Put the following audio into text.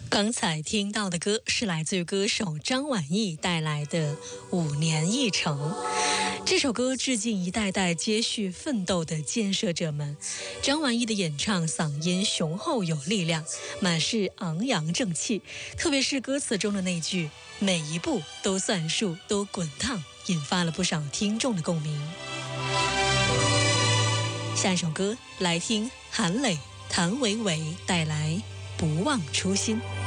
刚才听到的歌是来自于歌手张晚意带来的《5年一城》。这首歌致敬一代代接续奋斗的建设者们。张晚意的演唱嗓音雄厚有力量，满是昂扬正气，特别是歌词中的那句“每一步都算数，都滚烫”，引发了不少听众的共鸣。下一首歌来听韩磊、谭维维带来《不忘初心》。